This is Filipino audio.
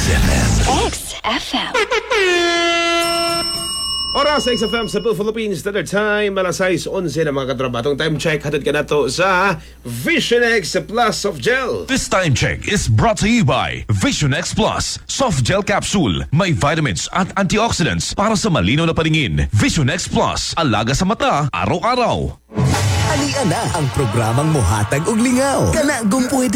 XFM. XFM. Oras sa XFM sa Philippines Standard Time, alas 6:11 na mga katrabatong time check. Hatid ka na to sa Vision X Plus Soft Gel. This time check is brought to you by Vision X Plus Soft Gel Capsule. May vitamins at antioxidants para sa malinaw na paningin. Vision X Plus, alaga sa mata, araw-araw. Aliana ang programang mohatag og lingaw. Kana gumpuy